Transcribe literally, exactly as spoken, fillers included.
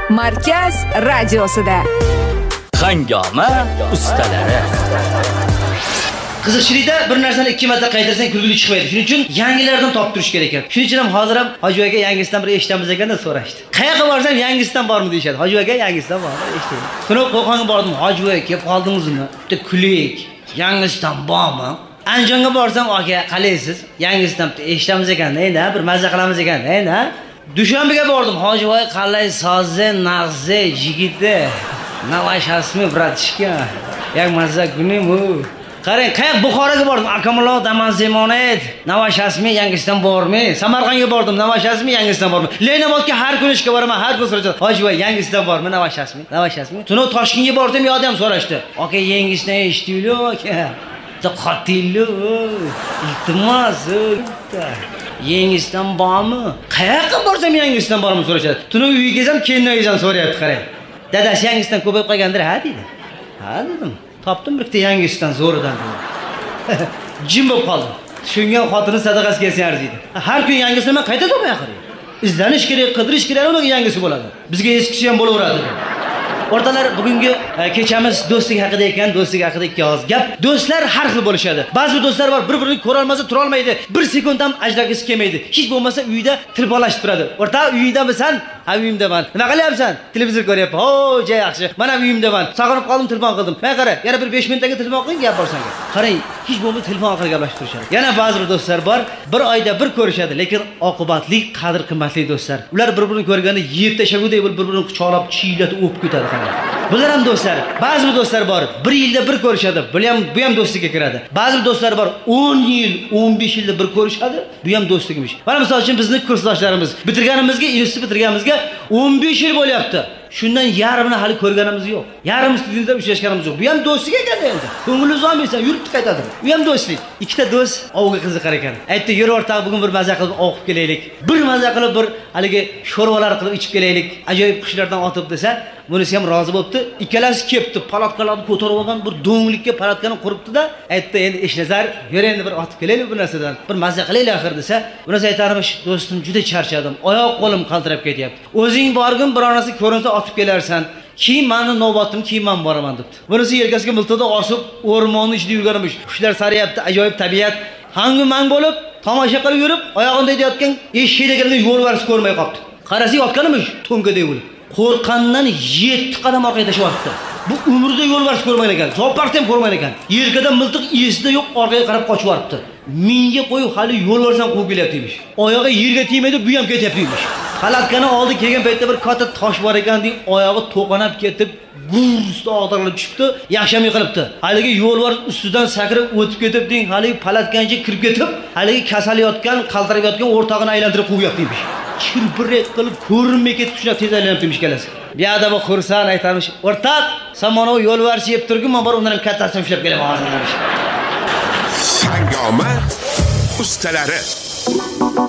Markaz radiosida Hangoma ustalari. Qiziqchilikda bir narsani ikki marta qaytarsang kulgili chiqmaydi. Shuning uchun yangilardan topib turish kerak ekan. Shuning uchun ham hozir ham Hoji aka yangisidan bir eshitamiz ekanda so'rashdi. Qayerga borsam yangisidan bormi deyshadi. Hoji aka yangisidan bormi eshitdim. Shuni Qo'qonga bordim. Hoji aka kelib qoldingizmi? Bitta kulik. Yangisidan bormi? Andijonga borsam aka qalaysiz? Yangisidan eshitamiz ekanda, endi bir mazza qilamiz ekanda, endi. Dushanbaga bordim. Hoji aka qalay sozi, nag'zi, yigiti. Navashasmi bratishka. Yak mazza kunim u. Qarang, qayoq Buxoroga bordim. Akamullo Damanzemonet, Navashasmi yangisidan bormi? Samarqandga bordim. Navashasmi yangisidan bormi? Leninobodga har kun ishga boraman, har kun so'rashadi. Hoji voy yangisidan bormi? Navashasmi? Navashasmi? Tuni Toshkentga bordim, yodam so'rashdi. Aka yangisidan eshitdinglar aka. Taqatillo. Iltimos. Yangisidan bormi? Qayoqqa borsam yangisidan bormi so'rashadi. Tuni uyga kelsam, kennoyizam so'rayapti, qarang. Dadasi yangisidan ko'payib qolgandir, ha deydi. Ha dedim. Topdim bitta yangisidan zo'ridan. Jim bo'lib qoldim. Tushungan xotini sadaqasi kelsa arziydi. Har kun yangisini men qayta topmay qolay. Izlanish kerak, qidirish kerak, uning yangisi bo'ladi. Bizga eskisi ham bo'laveradi. O'rtalar bugungi kechamiz do'stlik haqida ekan, do'stlik haqida ikki oz gap. Do'stlar har xil bo'lishadi. Ba'zi do'stlar bor, bir-birini ko'ra olmasa tura olmaydi. Bir sekund ham ajragisi kelmaydi. Hech bo'lmasa uyda tilbolashib turadi. O'rta uyingdamisan? Ha uyimdaman. Nima qilyapsan? Televizor ko'ryapman. Ho, juda yaxshi. Mana uyimdaman. Sog'inib qoldim, telefon qildim. Men qara, yana bir besh minutga telefon qiling, gap borsan. Qarang, hech bo'lmasa telefon orqali gaplashib turishadi. Yana ba'zi do'stlar bor, bir oyda bir ko'rishadi, lekin oqibatli, qadr qimmatli do'stlar. Ular bir-birini ko'rganda yer tashagudek bir-birini quchoqlab, chiylatib o'pib ketadi. Bular ham do'stlar. Ba'zi do'stlar bor, bir yilda bir ko'rishadi. Bu ham bu ham do'stlikka kiradi. Ba'zi do'stlar bor, o'n yil, o'n besh yilda bir ko'rishadi. Bu ham do'stligimiz. Mana misol uchun bizning kursdoshlarimiz bitirganimizga, institut bitirganimizga o'n besh yil bo'lyapti. Shundan yarmini hali ko'rganimiz yo'q. Yarim studentda uchrashganimiz yo'q. Bu ham do'stlik ekan endi. Ko'nglingiz olmaysan, yurib qaytadi. Bu ham do'stlik. Ikkita do'st ovga qiziqar ekan. Aytdi, "Yur o'rtoq, bugun bir maza qilib ovqib kelaylik. Bir maza qilib bir haligi sho'rvalar qilib ichib kelaylik. Ajoyib qushlardan otib" desa, bunisi ham rozi bo'libdi. Ikkalasi kelibdi, palatkalarni ko'tarib olgan bir do'nglikka palatkani quribdi-da, aytdi, "Endi Eshnazar, yur endi bir otib kelaylik bu narsadan. Bir maza qilaylik axir" desa, bunisi aytarmish, "Do'stim, juda charchadim. Oyoq qo'lim qaltirab ketyapti. O'zing borgin, bironasi ko'rinsa otib kelarsan. Keyin meni navbatim, keyin men boraman" debdi. Bunisi yelkasiga miltada osib, o'rmonning ichida yurganmish. Qushlar sariyapti, ajoyib tabiat. Hangu-mang bo'lib, tomosha qilib yurib, oyog'ida yotgan eshikda kelgan yo'lbars ko'rmay qoldi. Qarasi yotganimish, to'nkadek bo'lib. Qo'rqandan yetti qadam orqaga tashlabdi. Bu umrida yo'lbars ko'rmagan ekan, zopartni ham ko'rmagan ekan. Yelkada miltiq esida yo'q, orqaga qarab qochib yoribdi. Menga qo'yib hali yo'lbars ham quvib kelyapti emish. Oyog'i yerga tegmaydi, bu ham ketyapti emish. Palatkani oldi kelgan paytda bir katta tosh bor ekan deb oyog'i to'qanab ketib, gursta og'darilib tushibdi, yaxsham yiqilibdi. Haligi yo'lbars ustidan sakrab o'tib ketib deng, haligi palatkancha kirib ketib, haligi kasal yotgan, qaltirab yotgan o'rtog'ini aylantirib quviyapti emish. Chirpirak qilib ko'rinmay ketib shunday tez aylanib demiş kelasi. Bir adamı xursan aytarmish, "O'rtoq, sen mana o yo'lbars yeb turgin, men bor undan ham kattasini ushlab kelaman hozir" demiş. Hangoma ustalari.